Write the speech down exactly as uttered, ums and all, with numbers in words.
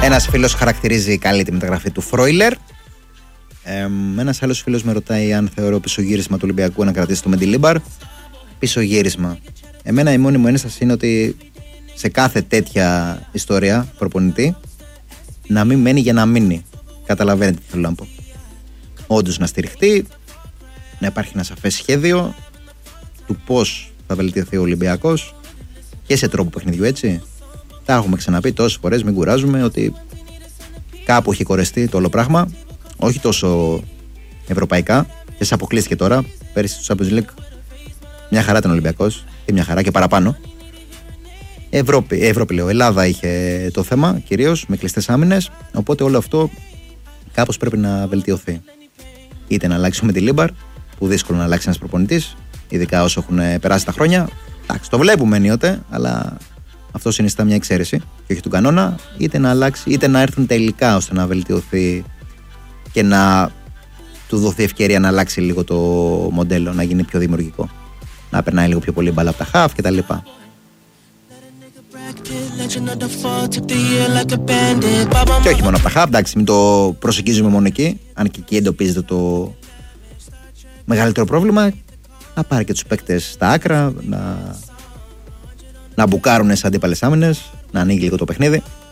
Ένας φίλος χαρακτηρίζει καλή τη μεταγραφή του Φρόιλερ. Ε, ένας άλλος φίλος με ρωτάει αν θεωρώ πισωγύρισμα του Ολυμπιακού να κρατήσει το Μεντιλίμπαρ. Πισωγύρισμα. Εμένα η μόνη μου ένσταση είναι ότι σε κάθε τέτοια ιστορία προπονητή να μην μένει για να μείνει. Καταλαβαίνετε τι θέλω να πω. Όντως να στηριχτεί, να υπάρχει ένα σαφές σχέδιο του πώς θα βελτιωθεί ο Ολυμπιακός και σε τρόπο παιχνιδιού, έτσι. Τα έχουμε ξαναπεί τόσες φορές, μην κουράζουμε, ότι κάπου έχει κορεστεί το όλο πράγμα. Όχι τόσο ευρωπαϊκά, και σε αποκλείστηκε τώρα. Πέρυσι στο Champions League μια χαρά ήταν ο Ολυμπιακός, και μια χαρά και παραπάνω. Ευρώπη, Ευρώπη λέω, Ελλάδα είχε το θέμα κυρίως με κλειστές άμυνες. Οπότε όλο αυτό κάπως πρέπει να βελτιωθεί. Είτε να αλλάξει με τη Λίμπαρ, που δύσκολο να αλλάξει ένας προπονητής, ειδικά όσο έχουν περάσει τα χρόνια. Εντάξει, το βλέπουμε ενίοτε, αλλά αυτό συνιστά μια εξαίρεση και όχι του κανόνα. Είτε να αλλάξει, είτε να έρθουν τελικά ώστε να βελτιωθεί και να του δοθεί ευκαιρία να αλλάξει λίγο το μοντέλο, να γίνει πιο δημιουργικό. Να περνάει λίγο πιο πολύ μπάλα από τα χαφ κτλ. Και όχι μόνο από τα χαφ, εντάξει, μην το προσεγγίζουμε μόνο εκεί. Αν και εκεί εντοπίζεται το μεγαλύτερο πρόβλημα, να πάρει και τους παίκτες στα άκρα, να, να μπουκάρουν σε αντίπαλες άμυνες, να ανοίγει λίγο το παιχνίδι.